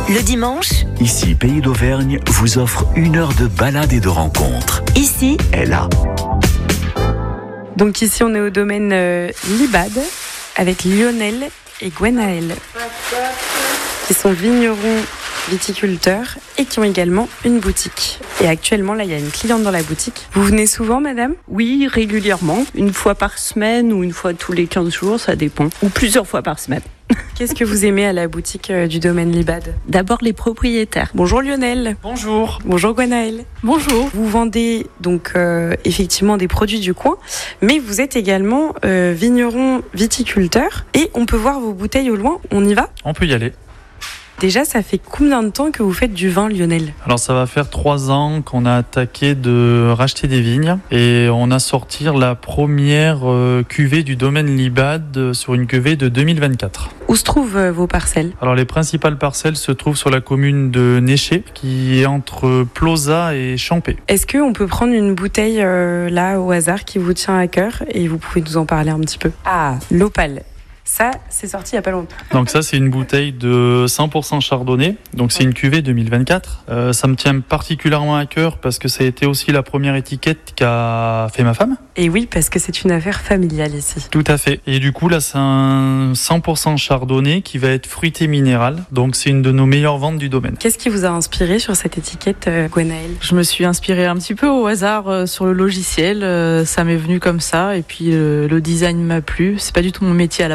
Le dimanche, Ici, Pays d'Auvergne vous offre 1 heure de balade et de rencontre. ici, Et là, Donc ici, on est au domaine Libad avec Lionel et Gwenaël, qui sont vignerons viticulteurs et qui ont également une boutique. Et actuellement, là, il y a une cliente dans la boutique. Vous venez souvent, madame ? Oui, régulièrement. Une fois par semaine ou une fois tous les 15 jours, ça dépend. Ou plusieurs fois par semaine. Qu'est-ce que vous aimez à la boutique du domaine Libad ? D'abord les propriétaires. Bonjour Lionel. Bonjour. Bonjour Gwenaël. Bonjour. Vous vendez donc effectivement des produits du coin, mais vous êtes également vigneron viticulteur et on peut voir vos bouteilles au loin. On y va ? On peut y aller. Déjà, ça fait combien de temps que vous faites du vin, Lionel ? Alors ça va faire 3 ans qu'on a attaqué de racheter des vignes et on a sorti la première cuvée du domaine Libad sur une cuvée de 2024. Où se trouvent vos parcelles ? Alors les principales parcelles se trouvent sur la commune de Néché qui est entre Ploza et Champé. Est-ce qu'on peut prendre une bouteille là au hasard qui vous tient à cœur et vous pouvez nous en parler un petit peu ? Ah, l'Opale. Ça, c'est sorti il n'y a pas longtemps. Donc ça c'est une bouteille de 100% chardonnay, donc c'est une cuvée 2024. Ça me tient particulièrement à cœur parce que ça a été aussi la première étiquette qu'a fait ma femme. Et oui, parce que c'est une affaire familiale ici. Tout à fait. Et du coup là c'est un 100% chardonnay qui va être fruité minéral, donc c'est une de nos meilleures ventes du domaine. Qu'est-ce qui vous a inspiré sur cette étiquette, Gwenaël ? Je me suis inspirée un petit peu au hasard sur le logiciel. Ça m'est venu comme ça et puis le design m'a plu. C'est pas du tout mon métier à la